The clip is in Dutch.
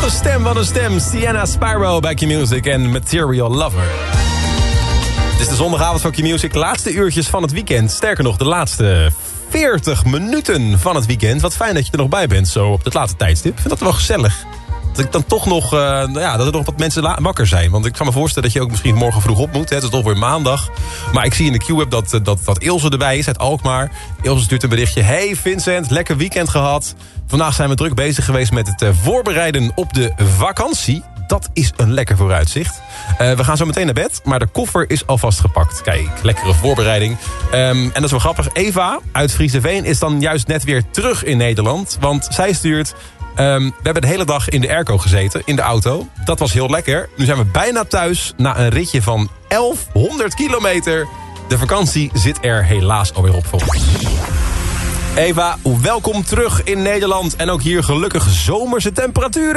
Wat een stem. Sienna Spyro bij Q-Music en Material Lover. Het is de zondagavond van Q-Music. Laatste uurtjes van het weekend. Sterker nog, de laatste 40 minuten van het weekend. Wat fijn dat je er nog bij bent, zo op dit late tijdstip. Ik vind dat wel gezellig. Dat ik dan toch nog, dat er nog wat mensen wakker zijn. Want ik kan me voorstellen dat je ook misschien morgen vroeg op moet. Hè. Het is toch weer maandag. Maar ik zie in de Q-app dat Ilse erbij is uit Alkmaar. Ilse stuurt een berichtje. Hey Vincent, lekker weekend gehad. Vandaag zijn we druk bezig geweest met het voorbereiden op de vakantie. Dat is een lekker vooruitzicht. We gaan zo meteen naar bed, maar de koffer is alvast gepakt. Kijk, lekkere voorbereiding. En dat is wel grappig. Eva uit Frieseveen is dan juist net weer terug in Nederland. Want zij stuurt... we hebben de hele dag in de airco gezeten, in de auto. Dat was heel lekker. Nu zijn we bijna thuis na een ritje van 1100 kilometer. De vakantie zit er helaas alweer op voor ons. Eva, welkom terug in Nederland. En ook hier gelukkig zomerse temperaturen.